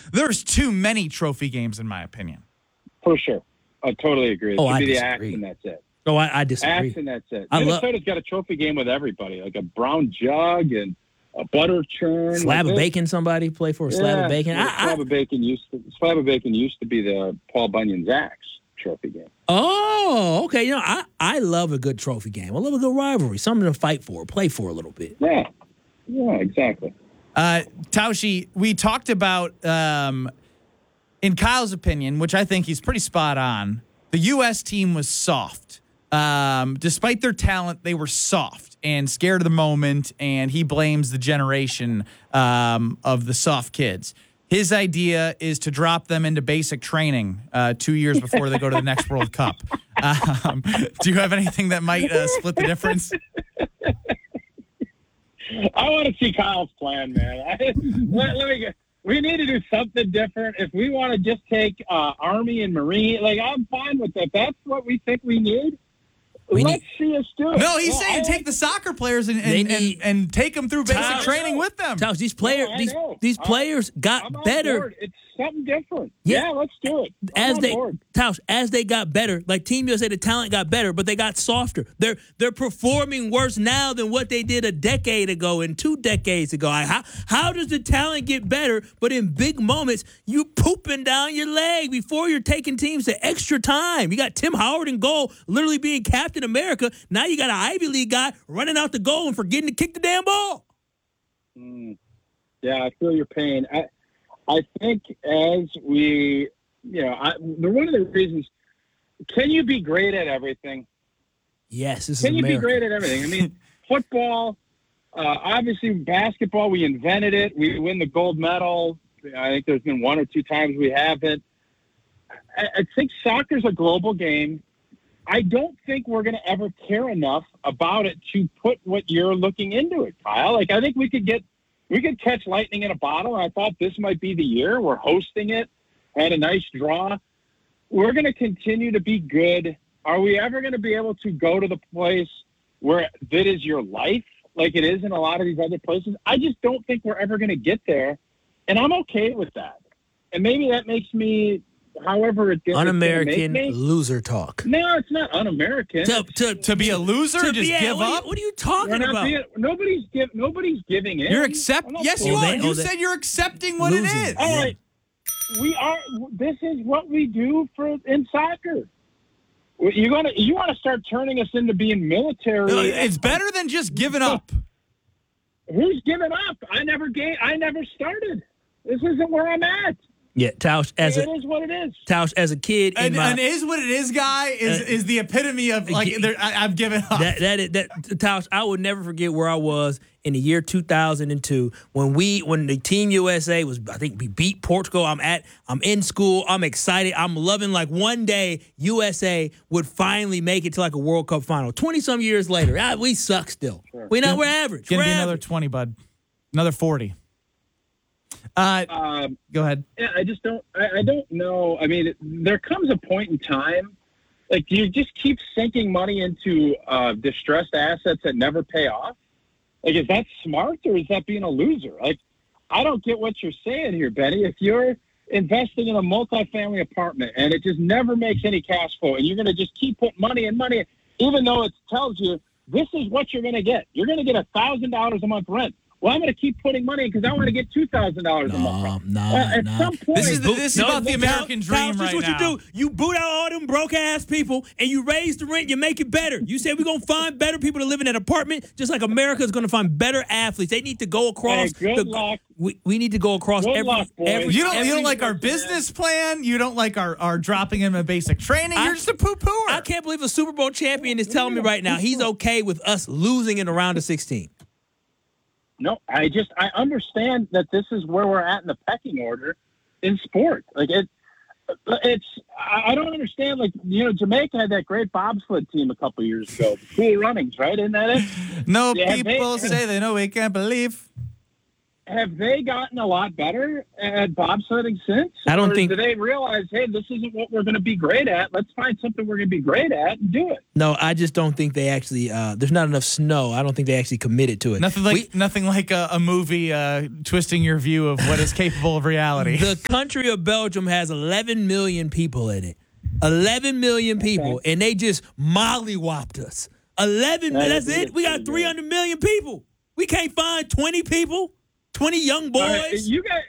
There's too many trophy games, in my opinion. For sure. I totally agree. It should be the axe and that's it. Oh, I disagree. Axe and that's it. Minnesota's got a trophy game with everybody, like a brown jug and a butter churn. Slab of bacon, somebody play for a slab of bacon? Slab of bacon used to be the Paul Bunyan's axe trophy game. Oh, okay. You know, I love a good trophy game. I love a good rivalry, something to fight for, play for a little bit. Yeah, exactly. Tausche, we talked about, in Kyle's opinion, which I think he's pretty spot on, the U.S. team was soft. Despite their talent, they were soft and scared of the moment, and he blames the generation of the soft kids. His idea is to drop them into basic training 2 years before they go to the next World Cup. Do you have anything that might split the difference? I want to see Kyle's plan, man. We need to do something different. If we want to just take Army and Marine, I'm fine with that. That's what we think we need. Let's see us do it. No, he's saying take the soccer players and take them through basic training with them. These players got better. It's something different. Yeah, let's do it. As they got better, like Team USA, the talent got better, but they got softer. They're performing worse now than what they did a decade ago and 2 decades ago. How does the talent get better? But in big moments, you pooping down your leg before you're taking teams to extra time. You got Tim Howard in goal, literally being Captain America. Now you got an Ivy League guy running out the goal and forgetting to kick the damn ball. Yeah, I feel your pain. I think as we, one of the reasons, can you be great at everything? Yes, this Can is you America. be great at everything? I mean, football, obviously basketball, we invented it. We win the gold medal. I think there's been 1 or 2 times we haven't. I think soccer's a global game. I don't think we're going to ever care enough about it to put what you're looking into it, Kyle. I think we could catch lightning in a bottle. I thought this might be the year. We're hosting it. Had a nice draw. We're going to continue to be good. Are we ever going to be able to go to the place where that is your life like it is in a lot of these other places? I just don't think we're ever going to get there, and I'm okay with that. And maybe that makes me, however it un-American loser talk. No, it's not un-American. To be a loser, just give up? What are you talking about? Nobody's giving in. Yes, you are. You said you're accepting what it is. All right. We are. This is what we do in soccer. You want to start turning us into being military? No, it's better than just giving up. Who's giving up? I never started. This isn't where I'm at. Yeah, Tausch, it is what it is. Tausch, as a kid, and is what it is, guy, is the epitome of I've given up. Tausch, I would never forget where I was in the year 2002 when the Team USA was, I think we beat Portugal. I'm in school. I'm excited. I'm loving one day USA would finally make it to a World Cup final. 20-some years later, we suck still. Sure. We're average. Gonna be another 20, bud. Another 40. Go ahead. Yeah, I don't know. I mean, there comes a point in time, you just keep sinking money into distressed assets that never pay off. Is that smart or is that being a loser? I don't get what you're saying here, Benny. If you're investing in a multifamily apartment and it just never makes any cash flow and you're going to just keep putting money, even though it tells you this is what you're going to get. You're going to get $1,000 a month rent. Well, I'm going to keep putting money because I want to get $2,000 a month. At some point, this is about the American dream right now. This is what you do. You boot out all them broke-ass people, and you raise the rent. You make it better. You said we're going to find better people to live in that apartment, just like America is going to find better athletes. They need to go across. Hey, good luck. We need to go across every. You don't like our business plan. You don't like our dropping him in basic training. You're just a poo-pooer. I can't believe a Super Bowl champion is telling me right now he's okay with us losing in the round of 16. No, I understand that this is where we're at in the pecking order in sport. I don't understand. Jamaica had that great bobsled team a couple years ago. Cool Runnings, right? Isn't that it? No, people say they know we can't believe. have they gotten a lot better at bobsledding since? I don't think. Do they realize, hey, this isn't what we're going to be great at? Let's find something we're going to be great at and do it. No, I just don't think they actually. There's not enough snow. I don't think they actually committed to it. Nothing like a movie twisting your view of what is capable of reality. The country of Belgium has 11 million people in it. 11 million people, and they just mollywopped us. 11. That's it. We got 300 million people. We can't find 20 people. 20 young boys. You guys,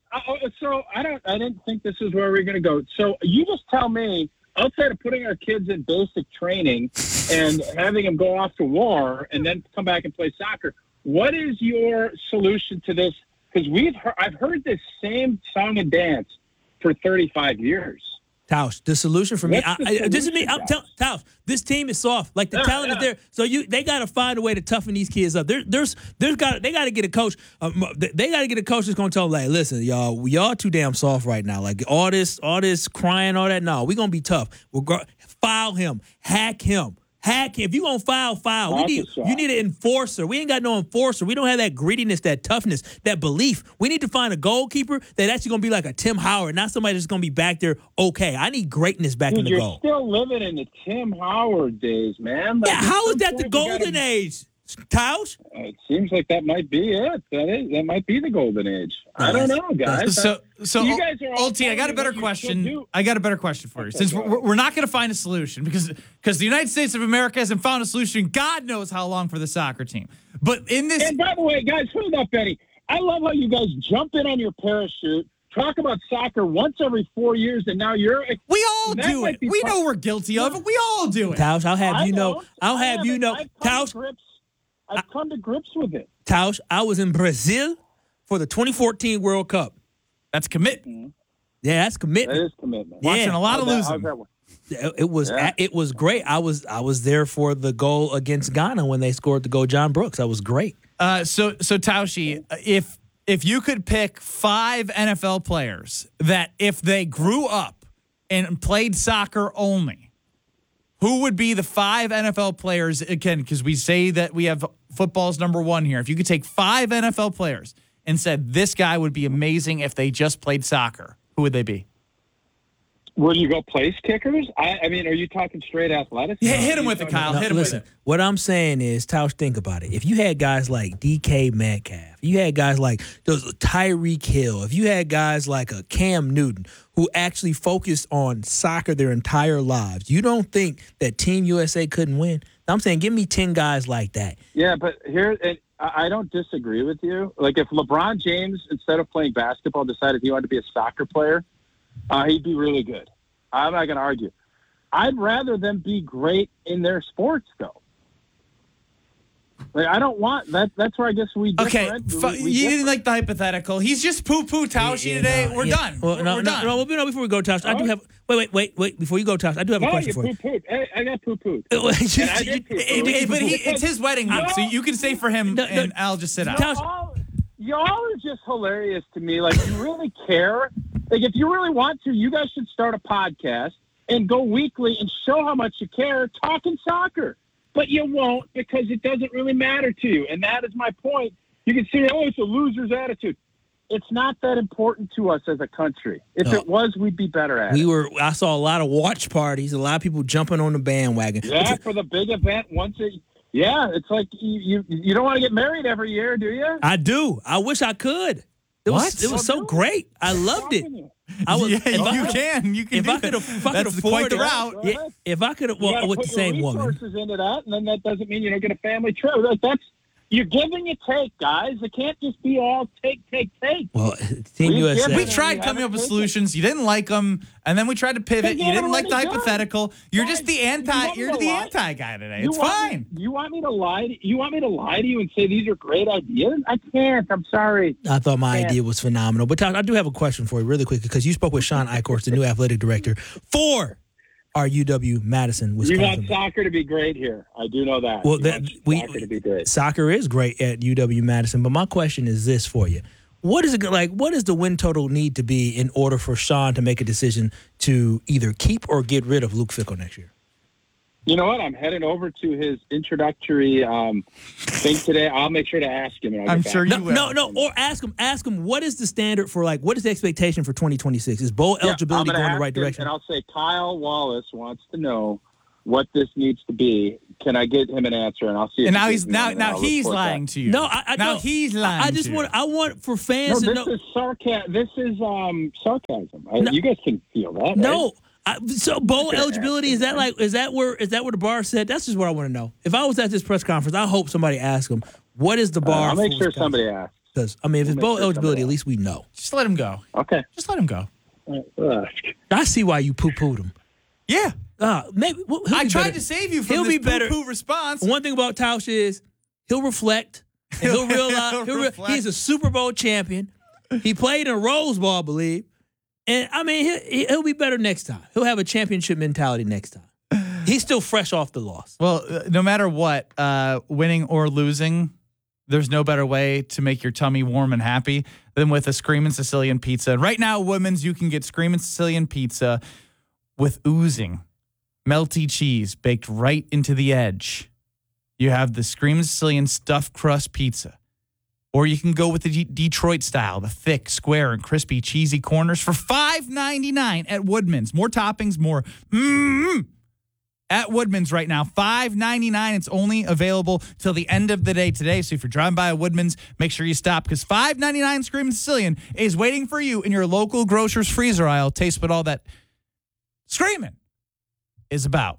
so I didn't think this is where we're going to go. So you just tell me, outside of putting our kids in basic training and having them go off to war and then come back and play soccer, what is your solution to this? Because I've heard this same song and dance for 35 years. Tausch, the solution for me, this is me. I'm telling Tausch, this team is soft. Like the talent is there, so they got to find a way to toughen these kids up. They got to get a coach. They got to get a coach that's gonna tell them, like, listen, y'all too damn soft right now. Like all this crying, all that. No, we gonna be tough. Foul him, hack him. If you gonna foul. You need an enforcer. We ain't got no enforcer. We don't have that grittiness, that toughness, that belief. We need to find a goalkeeper that actually gonna be like a Tim Howard, not somebody that's gonna be back there. Okay, I need greatness back in the goal. You're still living in the Tim Howard days, man. Like, how is that the golden age? Tausch? It seems like that might be it. That might be the golden age. I don't know, guys. So you guys are all Ulti, I got a better question. I got a better question for you. Since we're not going to find a solution because the United States of America hasn't found a solution, God knows how long for the soccer team. But in this, and by the way, guys, hold up, Benny. I love how you guys jump in on your parachute, talk about soccer once every 4 years, and now you're. We all do it. We know we're guilty of it. We all do it. Tausch, I'll have you know. Tausch. I've come to grips with it. Tausch, I was in Brazil for the 2014 World Cup. That's commitment. Yeah, that's commitment. That is commitment. Watching a lot of losing. It was great. I was there for the goal against Ghana when they scored the goal. John Brooks. That was great. So Taushi, if you could pick 5 NFL players that if they grew up and played soccer only, who would be the 5 NFL players, again, because we say that we have football's number 1 here. If you could take 5 NFL players and said this guy would be amazing if they just played soccer, who would they be? Would you go place kickers? I mean, are you talking straight athletics? Yeah, hit him with it, Kyle. Hit him with it. What I'm saying is, Tausch, think about it. If you had guys like DK Metcalf, you had guys like Tyreek Hill, if you had guys like a Cam Newton who actually focused on soccer their entire lives, you don't think that Team USA couldn't win? I'm saying give me 10 guys like that. Yeah, but here, I don't disagree with you. Like if LeBron James, instead of playing basketball, decided he wanted to be a soccer player, he'd be really good. I'm not going to argue. I'd rather them be great in their sports, though. Like, I don't want that. That's where I guess we okay. You didn't like the hypothetical. He's just poo-poo Taushi today. We're done. Well, we're done. No, before we go, Tausch, I do have. Wait. Before you go, Tausch, I do have a question for you. Hey, I got poo-pooed. But it's his wedding week, so you can say for him, and I'll just sit out. Y'all are just hilarious to me. Like, you really care. Like, if you really want to, you guys should start a podcast and go weekly and show how much you care talking soccer. But you won't because it doesn't really matter to you. And that is my point. You can say, it's a loser's attitude. It's not that important to us as a country. If it was, we'd be better at it. I saw a lot of watch parties, a lot of people jumping on the bandwagon. Yeah, for the big event yeah, it's like you don't want to get married every year, do you? I do. I wish I could. It was so great. I loved it. You can. If I could afford the route. Yeah, if I could, with the same woman. Resources into that, and then that doesn't mean you don't get a family trip. You're giving and take, guys. It can't just be all take. Well, Team USA. We tried coming up with solutions. You didn't like them, and then we tried to pivot. You didn't like the hypothetical. You're just the anti. You're the anti guy today. It's fine. You want me to lie? You want me to lie to you and say these are great ideas? I can't. I'm sorry. I thought my idea was phenomenal. But Todd, I do have a question for you, really quick, because you spoke with Sean Eichhorst, the new athletic director for our UW-Madison, Wisconsin. You want soccer to be great here. I do know that. Well, soccer to be great. Soccer is great at UW-Madison, but my question is this for you. What is it like? What does the win total need to be in order for Sean to make a decision to either keep or get rid of Luke Fickell next year? You know what? I'm heading over to his introductory thing today. I'll make sure to ask him. And I'll I'm get sure back. you will. No. Or ask him. What is the standard for what is the expectation for 2026? Is bowl eligibility I'm gonna going the ask right him, direction? And I'll say Kyle Wallace wants to know what this needs to be. Can I get him an answer? And I'll see. And if now he he's gives me one, and now I'll he's report lying back. to you. No, I now no, he's lying. I just to want. you. I want for fans No, to this know. is sarcasm. This is sarcasm. You guys can feel that. Right? No. So bowl eligibility is that where the bar said? That's just what I want to know. If I was at this press conference, I hope somebody asked him, what is the bar? I'll make for sure Wisconsin? somebody asks. Because if it's bowl eligibility, at least we know. Just let him go. Okay. Just let him go. I see why you poo-pooed him. Yeah. Maybe I tried to save you from this poo-poo response. One thing about Tausch is he'll reflect. And he'll realize he's a Super Bowl champion. He played in Rose Bowl, I believe. And, I mean, he'll be better next time. He'll have a championship mentality next time. He's still fresh off the loss. Well, no matter what, winning or losing, there's no better way to make your tummy warm and happy than with a Screamin' Sicilian pizza. And right now, Women's, you can get Screamin' Sicilian pizza with oozing, melty cheese baked right into the edge. You have the Screamin' Sicilian stuffed crust pizza. Or you can go with the Detroit style, the thick, square, and crispy, cheesy corners for $5.99 at Woodman's. More toppings, more at Woodman's right now. $5.99. It's only available till the end of the day today. So if you're driving by a Woodman's, make sure you stop because $5.99 Screamin' Sicilian is waiting for you in your local grocer's freezer aisle. Taste what all that screaming is about.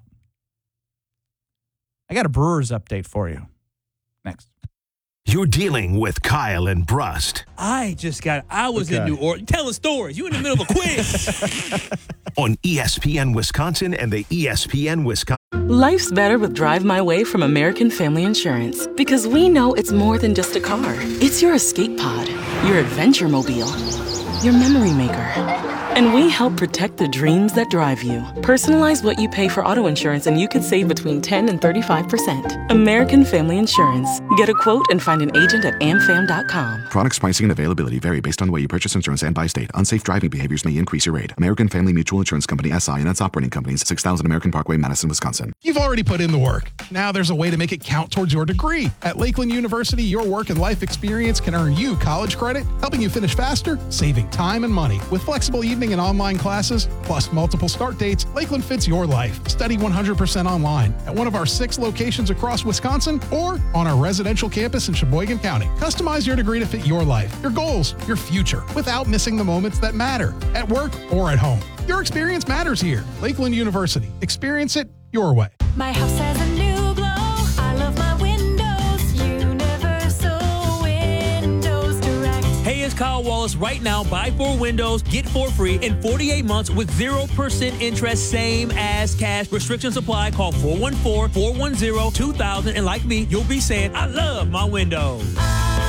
I got a Brewers update for you. Next. You're dealing with Kyle and Brust I was in New Orleans telling stories. You in the middle of a quiz. on ESPN Wisconsin and the ESPN Wisconsin. Life's better with Drive My Way from American Family Insurance because we know it's more than just a car. It's your escape pod, your adventure mobile, your memory maker. And we help protect the dreams that drive you. Personalize what you pay for auto insurance and you could save between 10 and 35%. American Family Insurance. Get a quote and find an agent at amfam.com. Products, pricing, and availability vary based on the way you purchase insurance and by state. Unsafe driving behaviors may increase your rate. American Family Mutual Insurance Company, SI, and its operating companies, 6000 American Parkway, Madison, Wisconsin. You've already put in the work. Now there's a way to make it count towards your degree. At Lakeland University, your work and life experience can earn you college credit, helping you finish faster, saving time and money. With flexible evening and online classes, plus multiple start dates, Lakeland fits your life. Study 100% online at one of our 6 locations across Wisconsin or on our residential campus in Sheboygan County. Customize your degree to fit your life, your goals, your future, without missing the moments that matter at work or at home. Your experience matters here. Lakeland University. Experience it your way. My house has a new glow. I love my windows. Universal Windows Direct. Hey, it's Kyle Wallace. Right now, buy 4 windows, get 4 free in 48 months with 0% interest, same as cash. Restrictions apply. Call 414-410-2000. And like me, you'll be saying, I love my windows.